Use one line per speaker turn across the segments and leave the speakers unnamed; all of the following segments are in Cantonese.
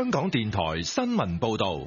香港電台新聞報道。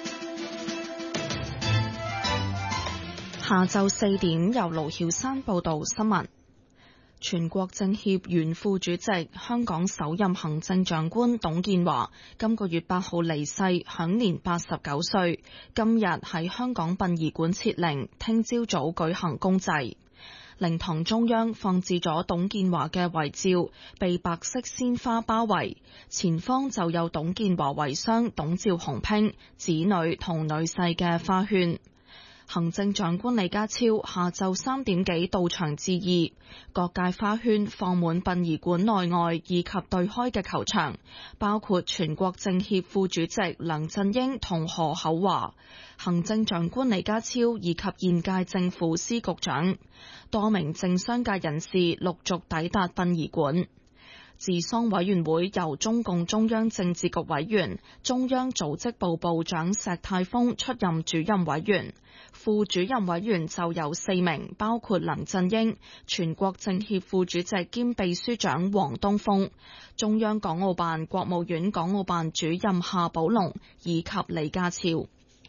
下晝4點，由盧曉山報道新聞。全國政協原副主席、香港首任行政長官董建華今個月8號離世，享年89歲。今日喺香港殯儀館設靈，聽朝早舉行公祭。靈堂中央放置咗董建華嘅遺照，被白色鮮花包圍，前方就有董建華遺孀董趙洪拼、子女同女婿嘅花圈。行政長官李家超下晝3點幾到場致意，各界花圈放滿殯儀館內外以及對開嘅球場，包括全國政協副主席梁振英同何厚華、行政長官李家超以及現屆政府司局長，多名政商界人士陸續抵達殯儀館。治喪委員會由中共中央政治局委員、中央組織部部長石泰峰出任主任委員，副主任委員就有4名，包括梁振英、全國政協副主席兼秘書長王東峰、中央港澳辦國務院港澳辦主任夏寶龍以及李家超。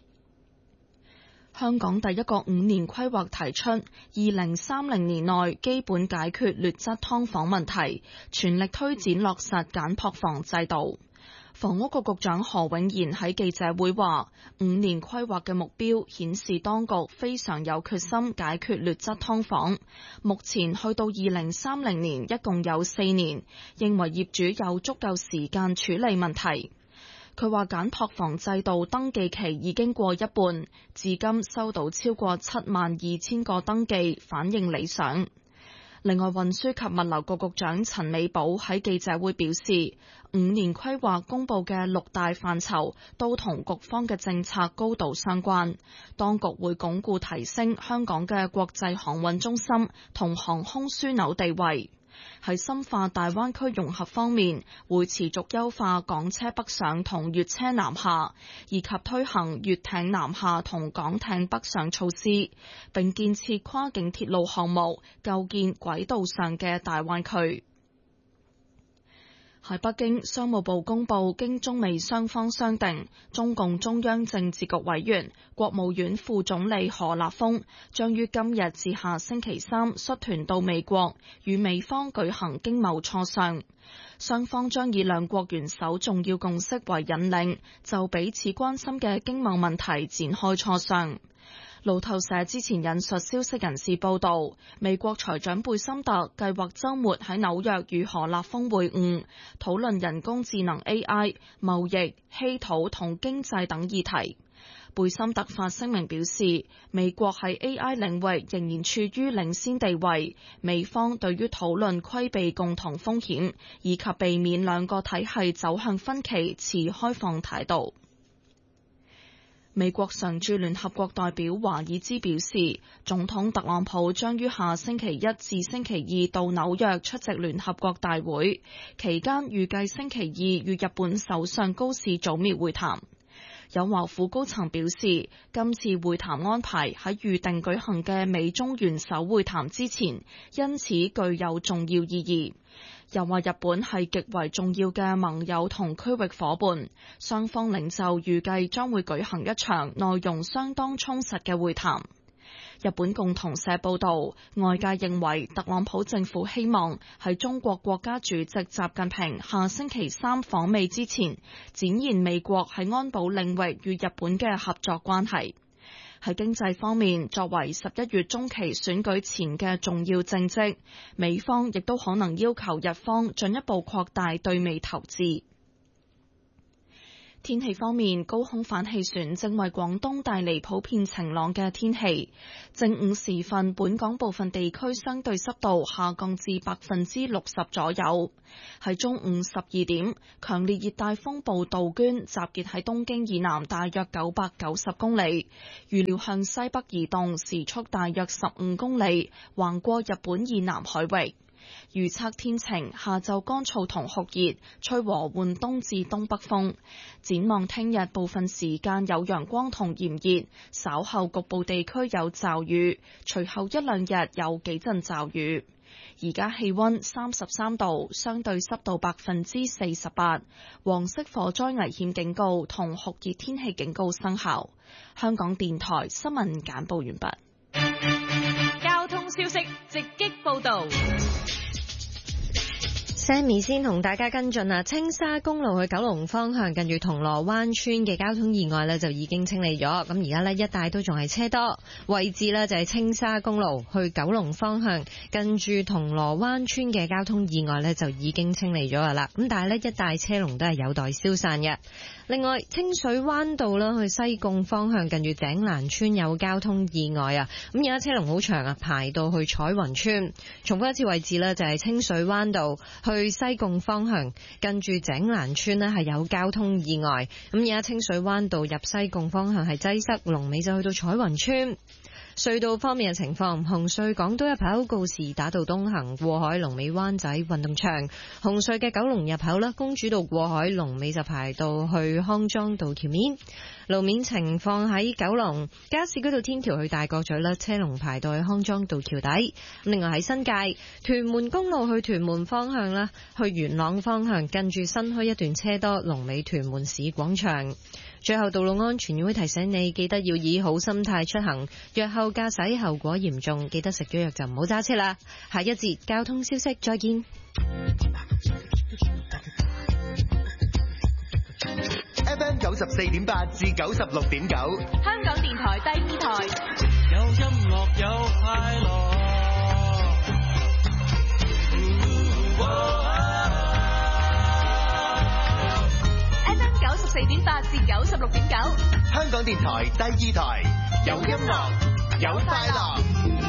香港第一個5年規劃提出2030年內基本解決劣質劏房問題，全力推展落實簡樸房制度。房屋局局長何永賢喺記者會話，5年規劃嘅目標顯示當局非常有決心解決劣質劏房。目前去到2030年一共有4年，認為業主有足夠時間處理問題。佢話簡樸房制度登記期已經過一半，至今收到超過72000個登記，反應理想。另外，運輸及物流局局長陳美寶喺記者會表示，5年規劃公佈嘅6大範疇都同局方嘅政策高度相關，當局會鞏固提升香港嘅國際航運中心同航空樞紐地位。喺深化大灣區融合方面，會持續優化港車北上同粵車南下，以及推行粵艇南下同港艇北上措施，並建設跨境鐵路項目，構建軌道上嘅大灣區。喺北京，商務部公佈，經中美雙方商定，中共中央政治局委員、國務院副總理何立峰將於今日至下星期3率團到美國，與美方舉行經貿磋商。雙方將以兩國元首重要共識為引領，就彼此關心嘅經貿問題展開磋商。路透社之前引述消息人士報道，美國財長貝森特計劃週末喺紐約與何立峰會晤，討論人工智能 AI、貿易、稀土同經濟等議題。貝森特發聲明表示，美國喺 AI 領域仍然處於領先地位，美方對於討論規避共同風險以及避免兩個體系走向分歧持開放態度。美國常駐聯合國代表華爾茲表示，總統特朗普將於下星期1至星期2到紐約出席聯合國大會，期間預計星期2與日本首相高市早苗會談。有華府高層表示，今次會談安排喺預定舉行嘅美中元首會談之前，因此具有重要意義。又話日本係極為重要嘅盟友同區域夥伴，雙方領袖預計將會舉行一場內容相當充實嘅會談。日本共同社報道，外界認為特朗普政府希望喺中國國家主席習近平下星期3訪美之前，展現美國喺安保領域與日本嘅合作關係。喺經濟方面，作為11月中期選舉前嘅重要政績，美方亦都可能要求日方進一步擴大對美投資。天氣方面，高空反氣旋正為廣東帶嚟普遍晴朗嘅天氣。正午時分，本港部分地區相對濕度下降至60%左右。喺中午12點，強烈熱帶風暴杜鵑集結喺東京以南大約990公里，預料向西北移動，時速大約15公里，橫過日本以南海域。預測天晴，下晝乾燥同酷熱，吹和緩東至東北風。展望聽日部分時間有陽光同炎熱，稍後局部地區有驟雨，隨後1-2日有幾陣驟雨。 而家氣溫33度，相對濕度48%，黃色火災危險警告同酷熱天氣警告生效。香港電台新聞簡報完畢。
交通消息直擊報道。
Sammy 先同大家跟進啊，青沙公路去九龍方向近住銅鑼灣村嘅交通意外呢就已經清理咗，咁而家呢一帶都仲係車多，位置呢就係青沙公路去九龍方向近住銅鑼灣村嘅交通意外呢就已經清理咗噶啦，咁但係呢一帶車龍都係有待消散嘅。另外清水灣道啦去西貢方向近住井欄村有交通意外啊，咁而家車龍好長啊，排到去彩雲村。重複一次位置呢就係清水灣道去西貢方向近住井欄村呢係有交通意外，咁而家清水灣道入西貢方向係擠塞，龍尾就去到彩雲村。隧道方面嘅情況，紅隧港島入口告士打道東行過海龍尾灣仔運動場，紅隧嘅九龍入口啦，公主道過海龍尾就排到去康莊道橋面。路面情況喺九龍加士居道天橋去大角咀啦，車龍排到去康莊道橋底。另外喺新界屯門公路去屯門方向啦，去元朗方向近住新墟一段車多，龍尾屯門市廣場。最後，道路安全議會提醒你，記得要以好心態出行，藥後駕駛後果嚴重，記得食咗藥就唔好揸車啦。下一節交通消息，再見。
FM 94.8至96.9，
香港電台第二台，
有音樂有快樂。
FM 94.8至96.9，
香港電台第二台，有音樂有快樂。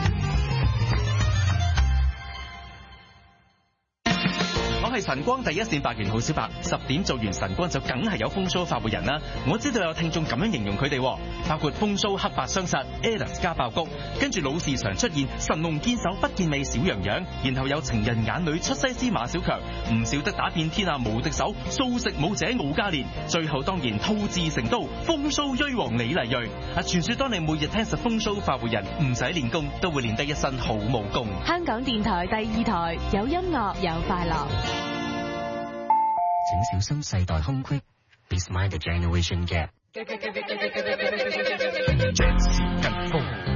我係晨光第一線白員浩小白，10點做完晨光就梗係有風騷發匯人啦。我知道有聽眾咁樣形容佢哋，包括風騷黑白相殺 Alice 加爆谷，跟住老是常出現神龍見首不見尾小羊羊，然後有情人眼裏出西施馬小強，唔少得打遍天下無敵手素食武者敖嘉年，最後當然吐字成刀風騷銳王李麗蕊。傳說當你每日聽實風騷發匯人，唔使練功都會練得一身好武功。
香港電台第二台，有音樂有快樂。
請小心世代空隙 ，Be Smart the Generation Gap。
即時跟風。